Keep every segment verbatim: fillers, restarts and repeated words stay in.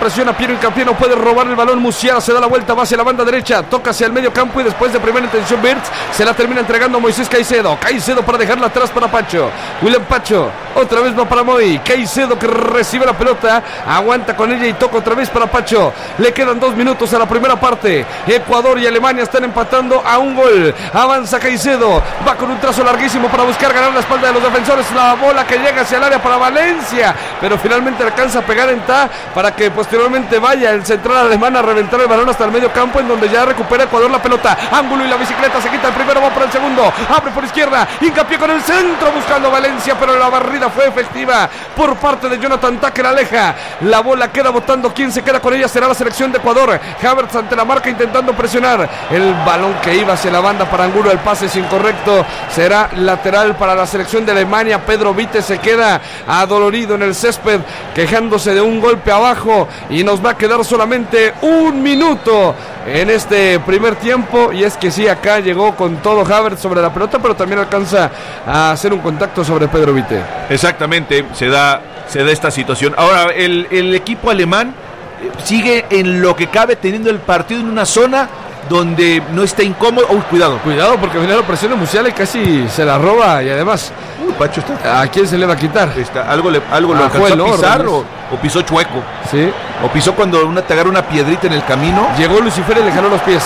presiona Piero Hincapié, no puede robar el balón. Musiala se da la vuelta, va hacia la banda derecha, toca hacia el medio campo y después de primera intención Wirtz se la termina entregando a Moisés Caicedo. Caicedo para dejarla atrás para Pacho. William Pacho, otra vez va para Moy. Caicedo que recibe la pelota, aguanta con ella y toca otra vez para Pacho. Le quedan dos minutos a la primera parte. Ecuador y Alemania están empatando a un gol. Avanza Caicedo, va con un trazo larguísimo para buscar ganar la espalda de los defensores. La bola que llega hacia el área para Valencia, pero finalmente alcanza a pegar en Ta para que posteriormente vaya el central alemán a reventar el balón hasta el medio campo, en donde ya recupera Ecuador la pelota. Ángulo y la bicicleta, se quita el primero, va por el segundo, abre por izquierda, Hincapié con el centro buscando Valencia, pero la barrida fue efectiva por parte de Jonathan Ta, que la aleja. La bola queda botando, quien se queda con ella será la selección de Ecuador. Havertz ante la marca intentando presionar el balón que iba hacia la banda para Angulo, el pase es incorrecto, será lateral para la selección de Alemania. Pedro Vite se queda adolorido en el césped, quejándose de un golpe abajo, y nos va a quedar solamente un minuto en este primer tiempo. Y es que sí, acá llegó con todo Havertz sobre la pelota, pero también alcanza a hacer un contacto sobre Pedro Vite. Exactamente, se da, se da esta situación. Ahora, el, el equipo alemán sigue en lo que cabe teniendo el partido en una zona donde no está incómodo. Uy, cuidado. Cuidado, porque viene la presión de Musiala y casi se la roba. Y además, uy, Pacho está... ¿a quién se le va a quitar? Está, algo le, algo ah, lo alcanzó a pisar o, o pisó chueco. Sí. O pisó cuando una, te agarra una piedrita en el camino. Llegó Lucifer y le jaló los pies.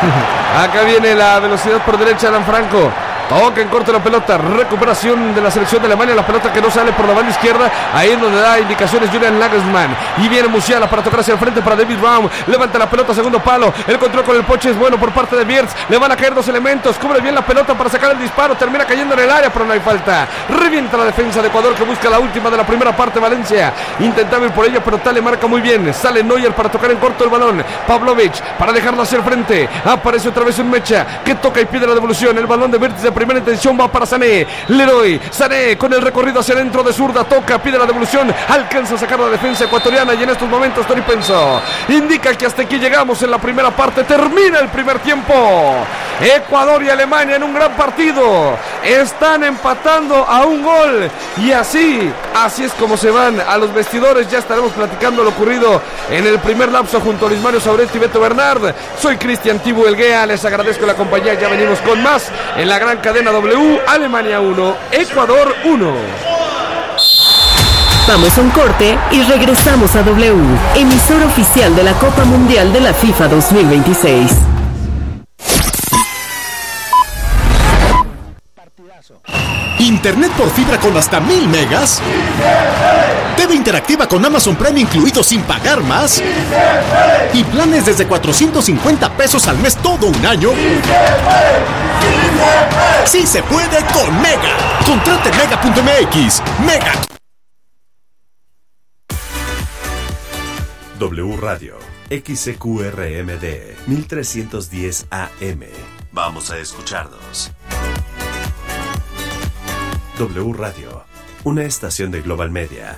Acá viene la velocidad por derecha, Alan Franco. Toca en corto la pelota, recuperación de la selección de Alemania, la pelota que no sale por la banda izquierda, ahí es donde da indicaciones Julian Nagelsmann, y viene Musiala para tocar hacia el frente para David Raum, levanta la pelota, segundo palo, el control con el Poche es bueno por parte de Wirtz, le van a caer dos elementos, cubre bien la pelota para sacar el disparo, termina cayendo en el área, pero no hay falta, revienta la defensa de Ecuador que busca la última de la primera parte. Valencia intentaba ir por ella, pero Tale marca muy bien, sale Neuer para tocar en corto el balón, Pavlovic para dejarlo hacia el frente, aparece otra vez un Mecha, que toca y pide la devolución, el balón de Wirtz de primera intención va para Sané, Leroy Sané con el recorrido hacia adentro de zurda, toca, pide la devolución, alcanza a sacar la defensa ecuatoriana, y en estos momentos Tori Penso indica que hasta aquí llegamos en la primera parte, termina el primer tiempo. Ecuador y Alemania en un gran partido, están empatando a un gol, y así, así es como se van a los vestidores. Ya estaremos platicando lo ocurrido en el primer lapso junto a Luis Mario Sauretti y Beto Bernard. Soy Cristian Tibu Elguea, les agradezco la compañía, ya venimos con más en la gran cadena W. Alemania uno, Ecuador uno. Vamos a un corte y regresamos a W, emisor oficial de la Copa Mundial de la FIFA dos mil veintiséis. Internet por fibra con hasta mil megas. T V interactiva con Amazon Prime incluido sin pagar más. Y planes desde cuatrocientos cincuenta pesos al mes todo un año. Sí se puede con Mega. Contrate mega punto m x. Mega. W Radio, X C Q R M D, mil trescientos diez A M. Vamos a escucharnos. W Radio, una estación de Global Media.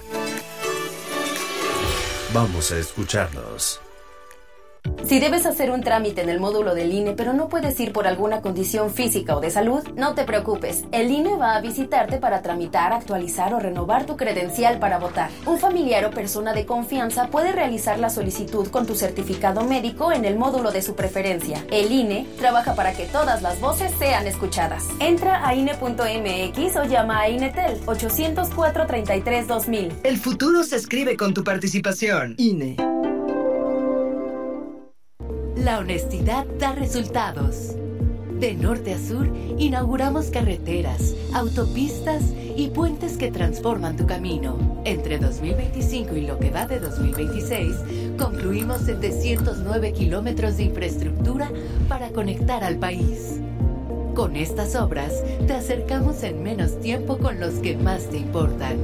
Vamos a escucharnos. Si debes hacer un trámite en el módulo del I N E, pero no puedes ir por alguna condición física o de salud, no te preocupes. El I N E va a visitarte para tramitar, actualizar o renovar tu credencial para votar. Un familiar o persona de confianza puede realizar la solicitud con tu certificado médico en el módulo de su preferencia. El I N E trabaja para que todas las voces sean escuchadas. Entra a I N E punto M X o llama a INETEL ocho cero cuatro, treinta y tres, dos mil. El futuro se escribe con tu participación. I N E. La honestidad da resultados. De norte a sur, inauguramos carreteras, autopistas y puentes que transforman tu camino. Entre dos mil veinticinco y lo que va de dos mil veintiséis, concluimos setecientos nueve kilómetros de infraestructura para conectar al país. Con estas obras, te acercamos en menos tiempo con los que más te importan.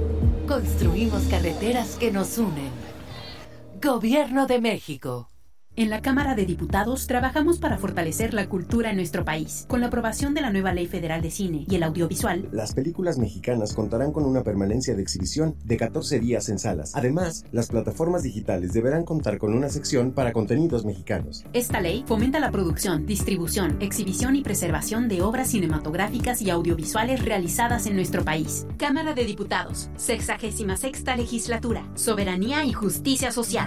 Construimos carreteras que nos unen. Gobierno de México. En la Cámara de Diputados trabajamos para fortalecer la cultura en nuestro país. Con la aprobación de la nueva Ley Federal de Cine y el Audiovisual, las películas mexicanas contarán con una permanencia de exhibición de catorce días en salas. Además, las plataformas digitales deberán contar con una sección para contenidos mexicanos. Esta ley fomenta la producción, distribución, exhibición y preservación de obras cinematográficas y audiovisuales realizadas en nuestro país. Cámara de Diputados, sexagésima sexta Legislatura, Soberanía y Justicia Social.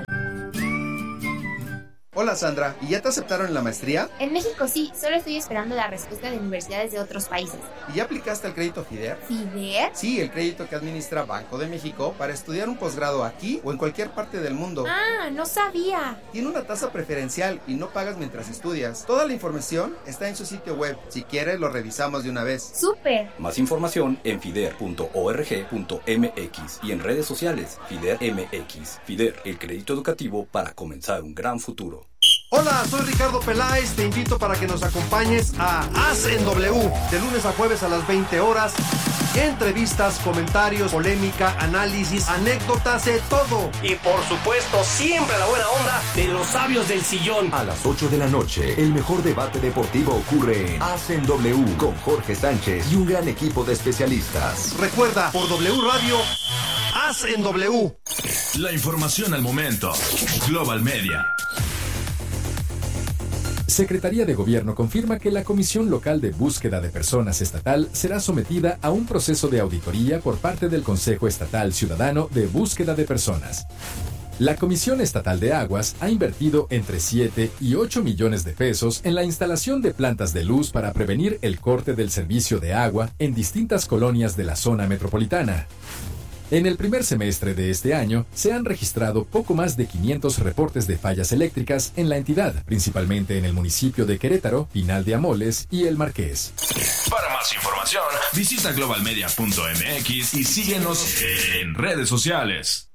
Hola Sandra, ¿y ya te aceptaron en la maestría? En México sí, solo estoy esperando la respuesta de universidades de otros países. ¿Y ya aplicaste al crédito FIDER? ¿FIDER? Sí, el crédito que administra Banco de México para estudiar un posgrado aquí o en cualquier parte del mundo. Ah, no sabía. Tiene una tasa preferencial y no pagas mientras estudias. Toda la información está en su sitio web. Si quieres, lo revisamos de una vez. ¡Súper! Más información en fider punto org punto m x y en redes sociales FIDER M X. FIDER, el crédito educativo para comenzar un gran futuro. Hola, soy Ricardo Peláez, te invito para que nos acompañes a Haz en W, de lunes a jueves a las veinte horas. Entrevistas, comentarios, polémica, análisis, anécdotas, de todo. Y por supuesto, siempre la buena onda de los sabios del sillón. A las ocho de la noche, el mejor debate deportivo ocurre en Haz en W, con Jorge Sánchez y un gran equipo de especialistas. Recuerda, por W Radio, Haz en W. La información al momento. Global Media. Secretaría de Gobierno confirma que la Comisión Local de Búsqueda de Personas Estatal será sometida a un proceso de auditoría por parte del Consejo Estatal Ciudadano de Búsqueda de Personas. La Comisión Estatal de Aguas ha invertido entre siete y ocho millones de pesos en la instalación de plantas de luz para prevenir el corte del servicio de agua en distintas colonias de la zona metropolitana. En el primer semestre de este año, se han registrado poco más de quinientos reportes de fallas eléctricas en la entidad, principalmente en el municipio de Querétaro, Pinal de Amoles y El Marqués. Para más información, visita global media punto m x y síguenos en redes sociales.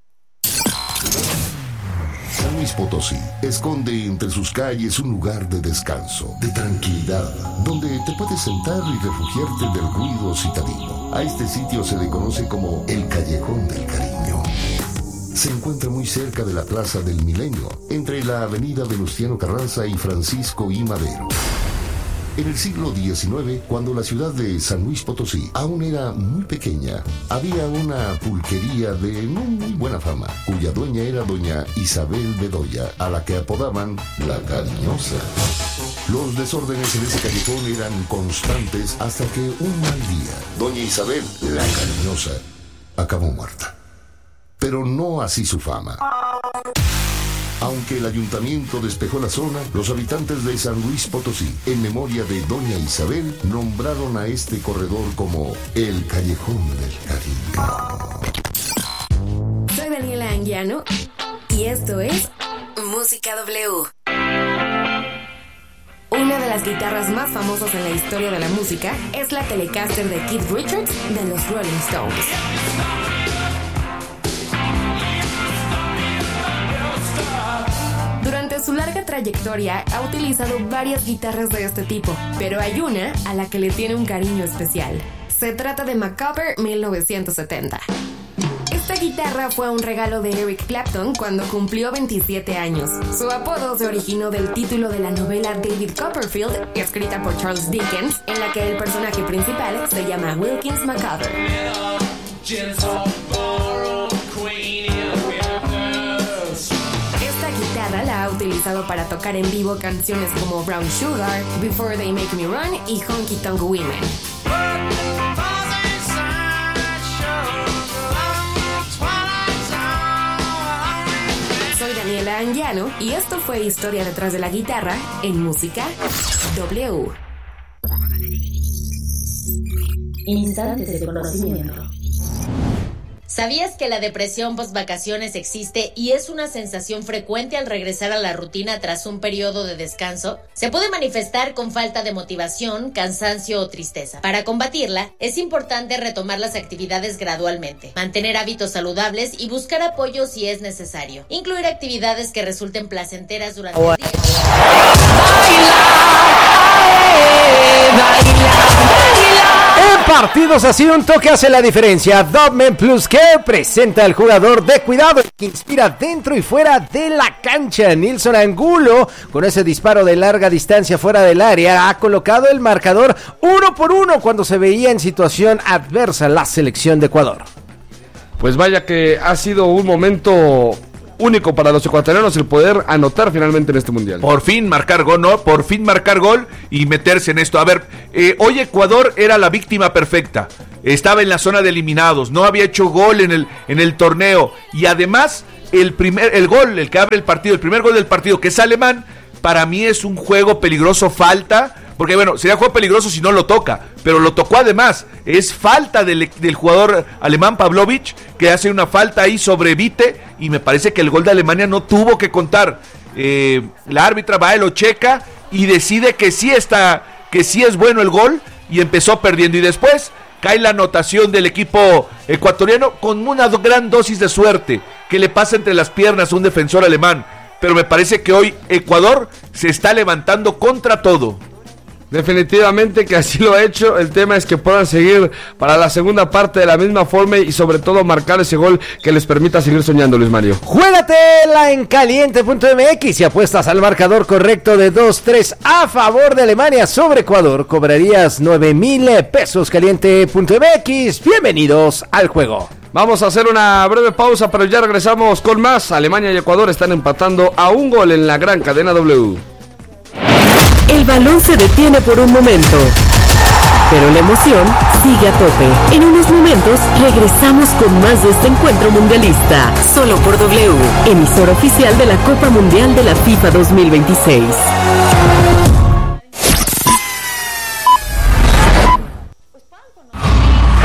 San Luis Potosí esconde entre sus calles un lugar de descanso, de tranquilidad, donde te puedes sentar y refugiarte del ruido citadino. A este sitio se le conoce como el Callejón del Cariño. Se encuentra muy cerca de la Plaza del Milenio, entre la avenida Venustiano Carranza y Francisco I. Madero. En el siglo diecinueve, cuando la ciudad de San Luis Potosí aún era muy pequeña, había una pulquería de no muy buena fama, cuya dueña era doña Isabel Bedoya, a la que apodaban La Cariñosa. Los desórdenes en ese callejón eran constantes hasta que un mal día, doña Isabel, La Cariñosa, acabó muerta. Pero no así su fama. Aunque el ayuntamiento despejó la zona, los habitantes de San Luis Potosí, en memoria de doña Isabel, nombraron a este corredor como el Callejón del Cariño. Soy Daniela Anguiano y esto es Música W. Una de las guitarras más famosas en la historia de la música es la Telecaster de Keith Richards de los Rolling Stones. Durante su larga trayectoria ha utilizado varias guitarras de este tipo, pero hay una a la que le tiene un cariño especial. Se trata de Macabre mil novecientos setenta. Esta guitarra fue un regalo de Eric Clapton cuando cumplió veintisiete años. Su apodo se originó del título de la novela David Copperfield, escrita por Charles Dickens, en la que el personaje principal se llama Wilkins Macabre. La ha utilizado para tocar en vivo canciones como Brown Sugar, Before They Make Me Run y Honky Tonk Women. Soy Daniela Anguiano y esto fue Historia detrás de la guitarra en Música W. Instantes de conocimiento. ¿Sabías que la depresión post-vacaciones existe y es una sensación frecuente al regresar a la rutina tras un periodo de descanso? Se puede manifestar con falta de motivación, cansancio o tristeza. Para combatirla, es importante retomar las actividades gradualmente, mantener hábitos saludables y buscar apoyo si es necesario. Incluir actividades que resulten placenteras durante el día. ¡Baila! ¡Baila! ¡Baila! partidos así, un toque hace la diferencia. Dogman Plus Care presenta al jugador de cuidado que inspira dentro y fuera de la cancha. Nilson Angulo, con ese disparo de larga distancia fuera del área, ha colocado el marcador uno por uno cuando se veía en situación adversa la selección de Ecuador. Pues vaya que ha sido un momento único para los ecuatorianos el poder anotar finalmente en este mundial. Por fin marcar gol, ¿no? Por fin marcar gol y meterse en esto. A ver, eh, hoy Ecuador era la víctima perfecta. Estaba en la zona de eliminados, no había hecho gol en el, en el torneo. Y además, el primer, el gol, el que abre el partido, el primer gol del partido, que es alemán, para mí es un juego peligroso, falta. Porque bueno, sería juego peligroso si no lo toca, pero lo tocó además. Es falta del, del jugador alemán Pavlovic, que hace una falta ahí sobre Vite, y me parece que el gol de Alemania no tuvo que contar. Eh, la árbitra va, lo checa y decide que sí está, que sí es bueno el gol, y empezó perdiendo. Y después cae la anotación del equipo ecuatoriano con una do- gran dosis de suerte que le pasa entre las piernas a un defensor alemán. Pero me parece que hoy Ecuador se está levantando contra todo. Definitivamente que así lo ha hecho. El tema es que puedan seguir para la segunda parte de la misma forma y sobre todo marcar ese gol que les permita seguir soñando, Luis Mario. Juégatela en caliente punto eme equis y apuestas al marcador correcto de dos tres a favor de Alemania sobre Ecuador. Cobrarías nueve mil pesos. caliente punto eme equis. Bienvenidos al juego. Vamos a hacer una breve pausa, pero ya regresamos con más. Alemania y Ecuador están empatando a un gol en la gran cadena W. El balón se detiene por un momento, pero la emoción sigue a tope. En unos momentos regresamos con más de este encuentro mundialista, solo por W, emisora oficial de la Copa Mundial de la FIFA dos mil veintiséis.